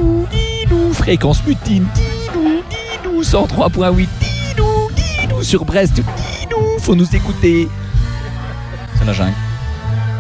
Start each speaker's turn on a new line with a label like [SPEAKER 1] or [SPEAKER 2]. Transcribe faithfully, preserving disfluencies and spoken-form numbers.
[SPEAKER 1] didou, didou, fréquence mutine, didou, didou, cent trois point huit, didou, didou, sur Brest, didou, faut nous écouter. C'est la jungle.